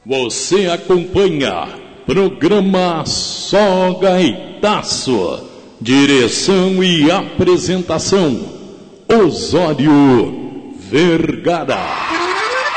Você acompanha programa Só Gaitaço. Direção e apresentação Osório Vergara.